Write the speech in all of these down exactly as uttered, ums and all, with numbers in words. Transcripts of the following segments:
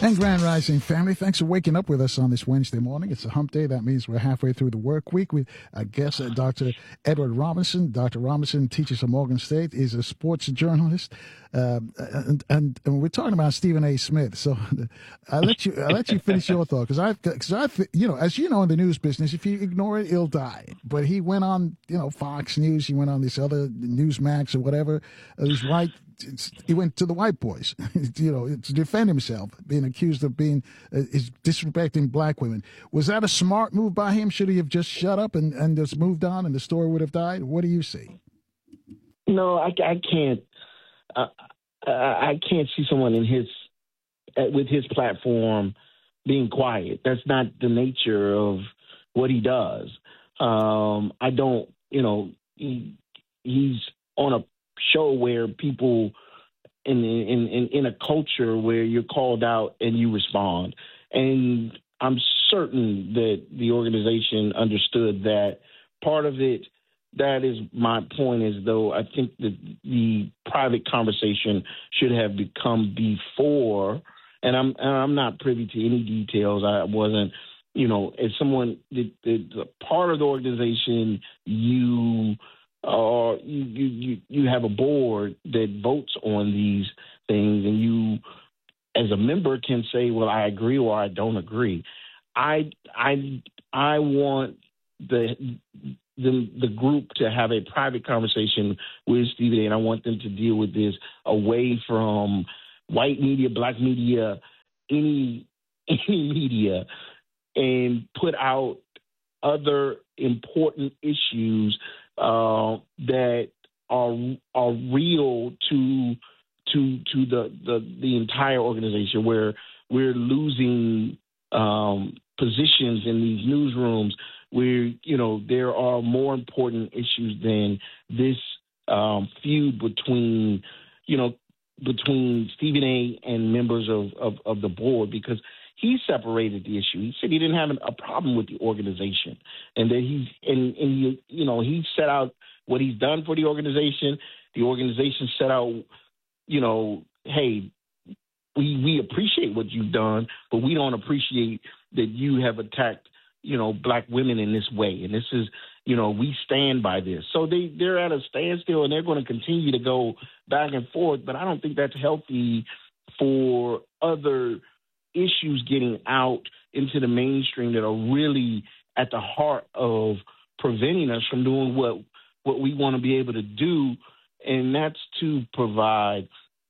And Grand Rising family, thanks for waking up with us on this Wednesday morning. It's a hump day. That means we're halfway through the work week. With I guess uh, Doctor Edward Robinson. Doctor Robinson teaches at Morgan State. He's a sports journalist, uh, and, and and we're talking about Stephen A. Smith. So I will let you I will let you finish your thought because I because I you know as you know in the news business, if you ignore it, it'll die. But he went on you know Fox News. He went on this other Newsmax or whatever. Uh, these right. He went to the white boys, you know, to defend himself, being accused of being uh, is disrespecting black women. Was that a smart move by him? Should he have just shut up and, and just moved on, and the story would have died? What do you see? No, I, I can't. Uh, I can't see someone in his with his platform being quiet. That's not the nature of what he does. Um, I don't, you know, he, he's on a show where people in, in in in a culture where you're called out and you respond. And I'm certain that the organization understood that. Part of it, that is my point, is though I think that the private conversation should have become before, and I'm and I'm not privy to any details. I wasn't, you know, as someone, the, the, the part of the organization, you or you, you, you have a board that votes on these things, and you, as a member, can say, well, I agree or I don't agree. I I I want the the the group to have a private conversation with Stephen A., and I want them to deal with this away from white media, black media, any any media, and put out other important issues Uh, that are are real to to to the, the, the entire organization, where we're losing um, positions in these newsrooms, where, you know, there are more important issues than this um, feud between, you know, between Stephen A. and members of, of, of the board, because he separated the issue. He said he didn't have a problem with the organization, and that he's and, and you, you know, he set out what he's done for the organization. The organization set out, you know, hey, we we appreciate what you've done, but we don't appreciate that you have attacked, you know, black women in this way. And this is, you know, we stand by this. So they, they're at a standstill, and they're going to continue to go back and forth. But I don't think that's healthy for other issues getting out into the mainstream that are really at the heart of preventing us from doing what what we want to be able to do, and that's to provide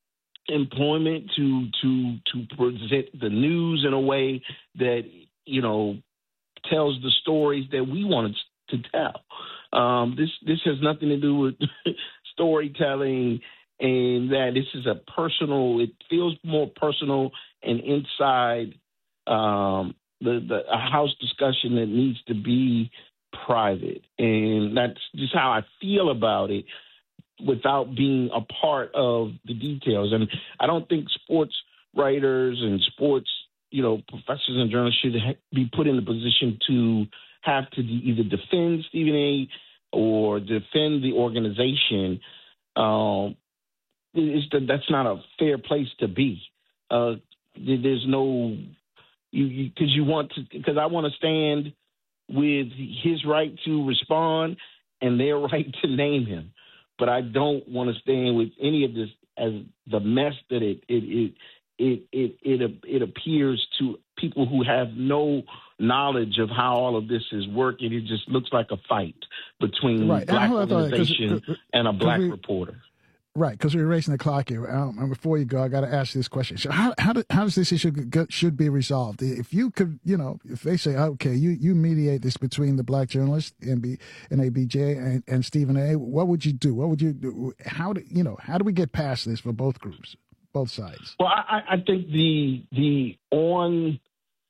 employment, to to to present the news in a way that, you know, tells the stories that we wanted to tell. Um, this this has nothing to do with storytelling, and that this is a personal. It feels more personal and inside um, the, the a house discussion that needs to be private, and that's just how I feel about it, without being a part of the details. And I don't think sports writers and sports, you know, professors and journalists should ha- be put in a position to have to de- either defend Stephen A. or defend the organization. Um, it's the, that's not a fair place to be. Uh, there's no, you because you, you want to, because I want to stand with his right to respond and their right to name him. But I don't want to stand with any of this as the mess that it it it it it it, it appears to people who have no knowledge of how all of this is working. It just looks like a fight between right. black and organization cause, and a black we, reporter. Right, because we're racing the clock here. Um, and before you go, I got to ask this question. So, how how, do, how does this issue get, should be resolved? If you could, you know, if they say, okay, you, you mediate this between the black journalist and B and A B J and, and Stephen A., what would you do? What would you do? How do you know? How do we get past this for both groups, both sides? Well, I, I think the the online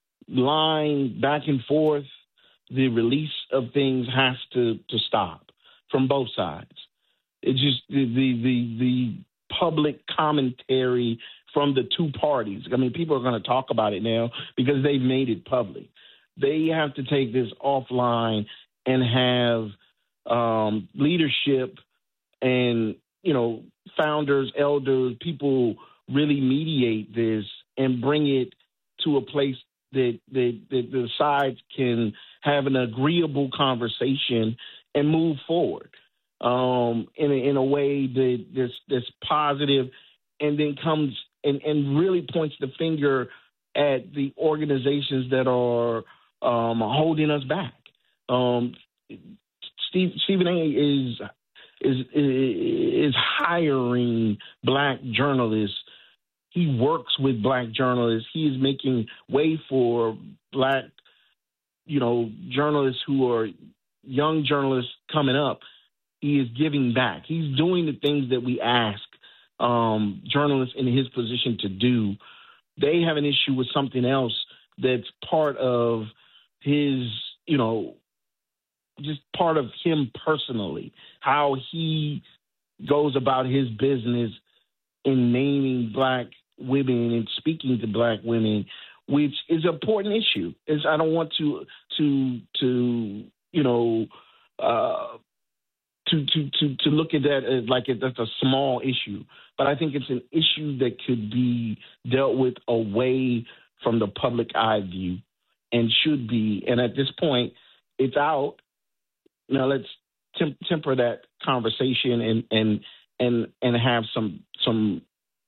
back and forth, the release of things has to to stop from both sides. It just the, the the the public commentary from the two parties. I mean, people are going to talk about it now because they've made it public. They have to take this offline and have um, leadership and, you know, founders, elders, people really mediate this and bring it to a place that, that, that the sides can have an agreeable conversation and move forward um, in, a, in a way that that's, that's positive, and then comes and, and really points the finger at the organizations that are um, holding us back. Um, Steve, Stephen A. is is is hiring black journalists. He works with black journalists. He is making way for black, you know, journalists who are young journalists coming up. He is giving back. He's doing the things that we ask um, journalists in his position to do. They have an issue with something else that's part of his, you know, just part of him personally, how he goes about his business in naming black women and speaking to black women, which is an important issue. Is I don't want to to to you know uh, to to to to look at that as like it, that's a small issue, but I think it's an issue that could be dealt with away from the public eye view, and should be. And at this point, it's out. Now let's temp- temper that conversation and and and and have some some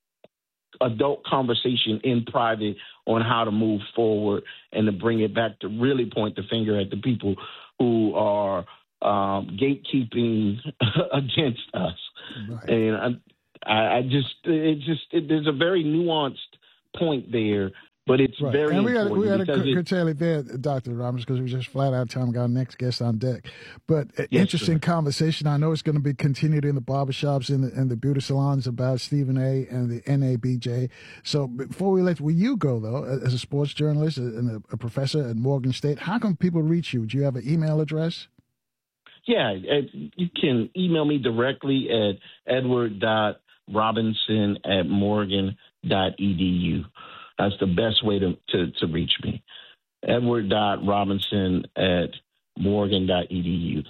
adult conversation in private on how to move forward and to bring it back to really point the finger at the people who are um, gatekeeping against us. Right. And I, I just it just it, there's a very nuanced point there. But it's right. very and we important. We got to curtail it there, Doctor Roberts, because we just flat out time got our next guest on deck. But yes, interesting sir. conversation. I know it's going to be continued in the barbershops and the, and the beauty salons about Stephen A. and the N A B J. So before we let where you go, though, as a sports journalist and a, a professor at Morgan State, how can people reach you? Do you have an email address? Yeah, you can email me directly at edward dot robinson at morgan dot e d u. That's the best way to, to, to reach me. edward dot robinson at morgan dot e d u.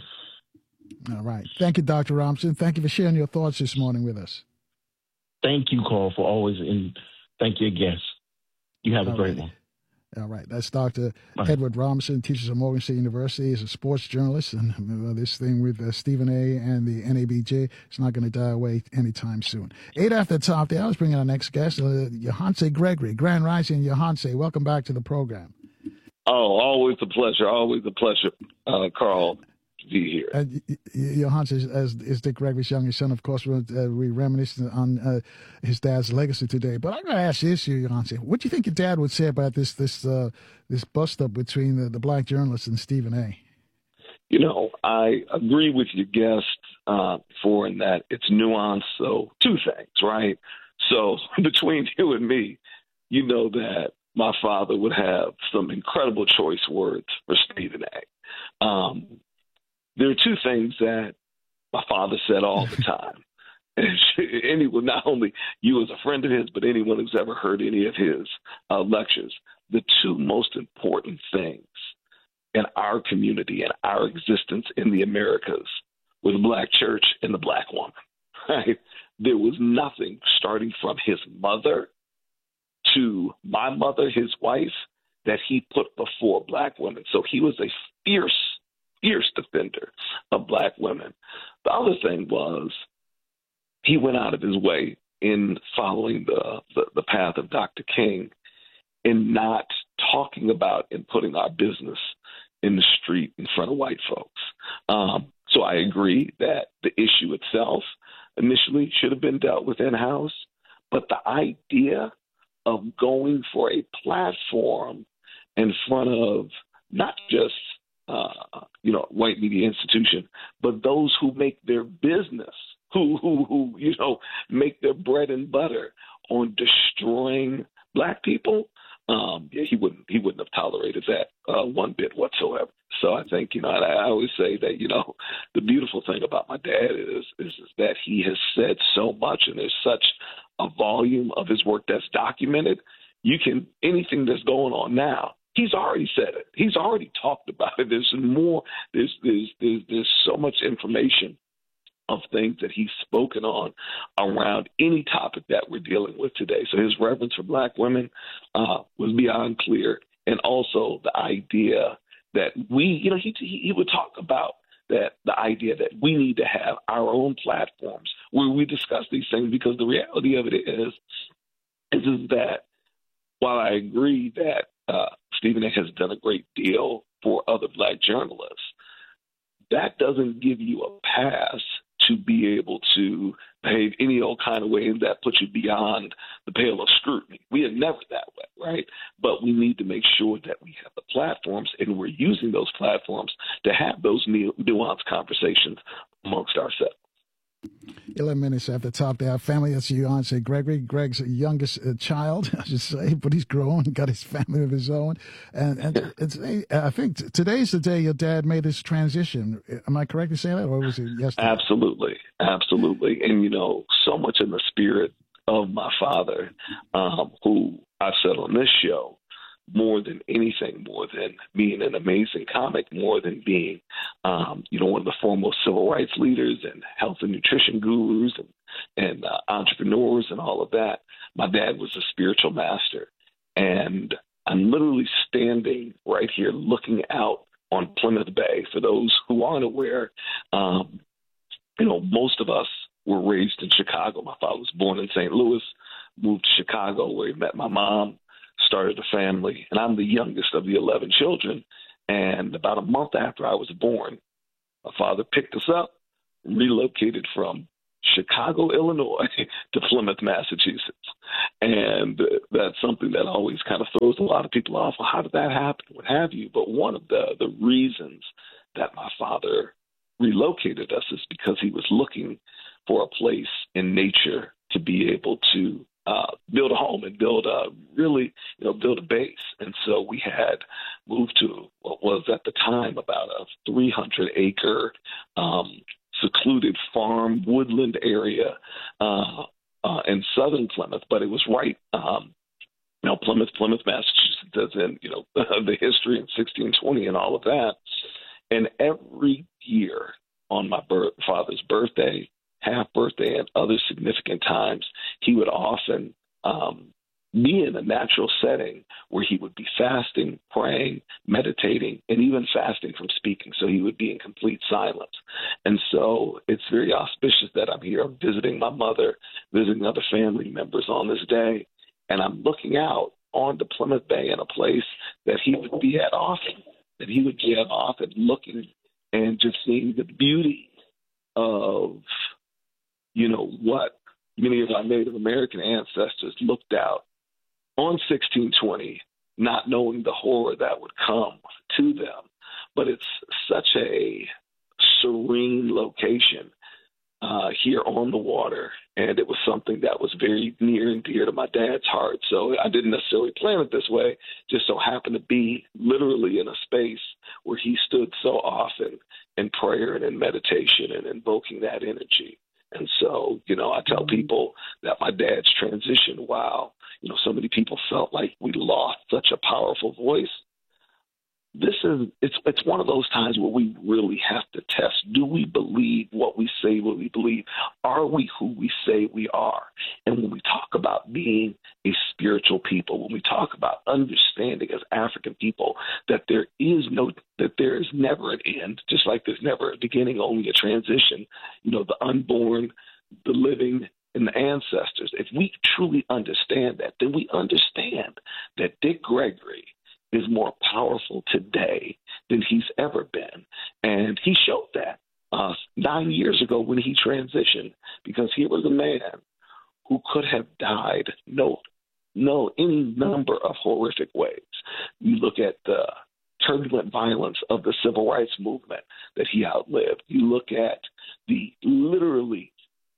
All right. Thank you, Doctor Robinson. Thank you for sharing your thoughts this morning with us. Thank you, Carl, for always, and thank you, guests. You have a All great right. one. All right. That's Doctor Right. Edward Robinson, teaches at Morgan State University, is a sports journalist. And uh, this thing with uh, Stephen A. and the N A B J is not going to die away anytime soon. Eight after the top there, I was bringing our next guest, uh, Yohance Gregory. Grand Rising, Yohance. Welcome back to the program. Oh, always a pleasure. Always a pleasure, uh, Carl. Be here. Uh, Yohance is, is, is Dick Gregory's youngest son. Of course, we're, uh, we reminisce on uh, his dad's legacy today. But I'm going to ask this, Yohance. What do you think your dad would say about this this uh, this bust-up between the, the black journalist and Stephen A.? You know, I agree with your guest uh, before in that it's nuanced. So two things, right? So between you and me, you know that my father would have some incredible choice words for Stephen A. Um There are two things that my father said all the time. And anyone, not only you as a friend of his, but anyone who's ever heard any of his uh, lectures, the two most important things in our community and our existence in the Americas were the black church and the black woman, right? There was nothing starting from his mother to my mother, his wife, that he put before black women. So he was a fierce fierce defender of black women. The other thing was he went out of his way in following the, the, the path of Doctor King in not talking about and putting our business in the street in front of white folks. Um, so I agree that the issue itself initially should have been dealt with in-house, but the idea of going for a platform in front of not just Uh, you know, white media institution, but those who make their business, who, who, who, you know, make their bread and butter on destroying black people. Um, yeah, he wouldn't, he wouldn't have tolerated that uh, one bit whatsoever. So I think, you know, I, I always say that, you know, the beautiful thing about my dad is, is, is that he has said so much, and there's such a volume of his work that's documented. You can, anything that's going on now, he's already said it. He's already talked about it. There's more. There's there's there's, there's so much information of things that he's spoken on around any topic that we're dealing with today. So his reverence for black women uh, was beyond clear. And also the idea that we, you know, he, he would talk about that the idea that we need to have our own platforms where we discuss these things, because the reality of it is, is, is that while I agree that uh, Stephen A. has done a great deal for other black journalists, that doesn't give you a pass to be able to behave any old kind of way, and that puts you beyond the pale of scrutiny. We are never that way, right? But we need to make sure that we have the platforms, and we're using those platforms to have those nu- nuanced conversations amongst ourselves. eleven minutes after the top there. Our family, that's Yoncé Gregory, Greg's youngest uh, child, I should say, but he's grown, got his family of his own. And, and it's, I think t- today's the day your dad made his transition. Am I correct in saying that, or was it yesterday? Absolutely. Absolutely. And, you know, so much in the spirit of my father, um, who I've said on this show, more than anything, more than being an amazing comic, more than being, um, you know, one of the foremost civil rights leaders and health and nutrition gurus and, and uh, entrepreneurs and all of that. My dad was a spiritual master. And I'm literally standing right here looking out on Plymouth Bay. For those who aren't aware, um, you know, most of us were raised in Chicago. My father was born in Saint Louis, moved to Chicago where he met my mom, started a family, and I'm the youngest of the eleven children. And about a month after I was born, my father picked us up, relocated from Chicago, Illinois, to Plymouth, Massachusetts. And that's something that always kind of throws a lot of people off. Well, how did that happen? What have you? But one of the, the reasons that my father relocated us is because he was looking for a place in nature to be able to Uh, build a home and build a really, you know, build a base. And so we had moved to what was at the time about a three hundred acre um, secluded farm woodland area uh, uh, in southern Plymouth, but it was right, um, you know, Plymouth, Plymouth, Massachusetts, and, you know, the history in sixteen twenty and all of that. And every year on my birth, father's birthday, half birthday, and other significant times, he would often um, be in a natural setting where he would be fasting, praying, meditating, and even fasting from speaking. So he would be in complete silence. And so it's very auspicious that I'm here. I'm visiting my mother, visiting other family members on this day, and I'm looking out onto Plymouth Bay in a place that he would be at often, that he would be at often, looking and just seeing the beauty of, you know, what many of our Native American ancestors looked out on sixteen twenty, not knowing the horror that would come to them. But it's such a serene location uh, here on the water, and it was something that was very near and dear to my dad's heart. So I didn't necessarily plan it this way, just so happened to be literally in a space where he stood so often in prayer and in meditation and invoking that energy. And so, you know, I tell people that my dad's transition, while, you know, so many people felt like we lost such a powerful voice, this is, it's it's one of those times where we really have to test. Do we believe what we say what we believe? Are we who we say we are? And when we talk about being a spiritual people, when we talk about understanding as African people that there is no, that there is never an end, just like there's never a beginning, only a transition, you know, the unborn, the living, and the ancestors. If we truly understand that, then we understand that Dick Gregory is more powerful today than he's ever been. And he showed that uh, nine years ago when he transitioned, because he was a man who could have died no, no, any number of horrific ways. You look at the turbulent violence of the civil rights movement that he outlived. You look at the literally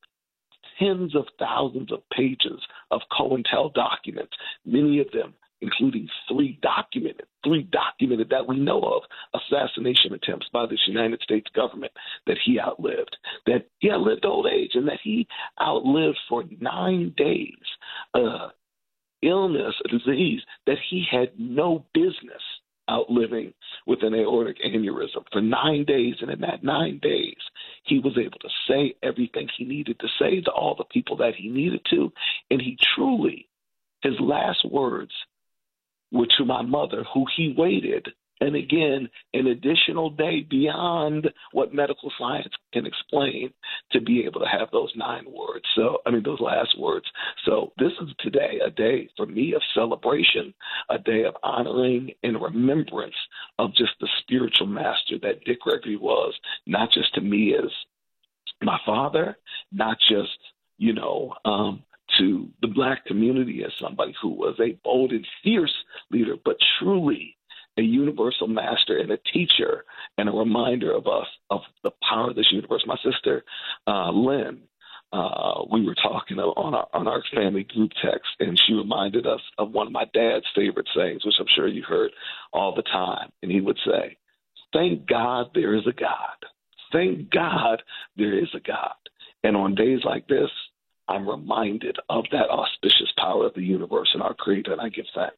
tens of thousands of pages of COINTEL documents, many of them including three documented, three documented that we know of, assassination attempts by the United States government that he outlived, that he outlived old age, and that he outlived for nine days uh, illness, a disease that he had no business outliving with an aortic aneurysm for nine days. And in that nine days, he was able to say everything he needed to say to all the people that he needed to. And he truly, his last words were to my mother, who he waited, and again, an additional day beyond what medical science can explain, to be able to have those nine words. So, I mean, those last words. So this is today a day for me of celebration, a day of honoring and remembrance of just the spiritual master that Dick Gregory was, not just to me as my father, not just, you know, um, to the Black community as somebody who was a bold and fierce leader, but truly a universal master and a teacher and a reminder of us of the power of this universe. My sister, uh, Lynn, uh, we were talking on our, on our family group text, and she reminded us of one of my dad's favorite sayings, which I'm sure you heard all the time. And he would say, "Thank God there is a God. Thank God there is a God." And on days like this, I'm reminded of that auspicious power of the universe and our Creator, and I give thanks.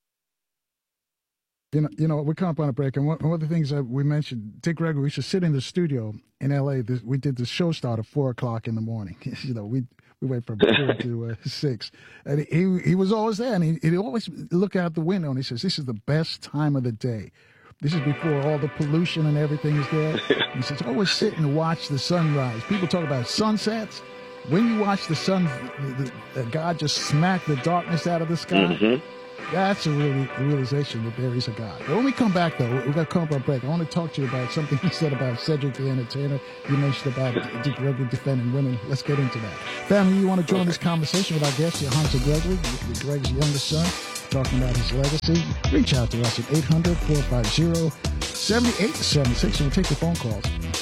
You know, you know, we're coming up on a break, and one, one of the things that we mentioned, Dick Gregory, we used to sit in the studio in L A. This, we did the show start at four o'clock in the morning. You know, we we went from four to uh, six, and he he was always there, and he he'd always look out the window, and he says, "This is the best time of the day. This is before all the pollution and everything is there." He says, "Always sit and watch the sunrise." People talk about sunsets. When you watch the sun, the, the, God just smack the darkness out of the sky. Mm-hmm. That's a really realization that there is a God. But when we come back, though, we've got to come up on a break. I want to talk to you about something you said about Cedric the Entertainer. You mentioned about Dick Gregory defending women. Let's get into that. Family, you want to join this conversation with our guest, Hunter Gregory, Greg's youngest son, talking about his legacy. Reach out to us at eight hundred, four five zero, seven eight seven six, and we'll take your phone calls.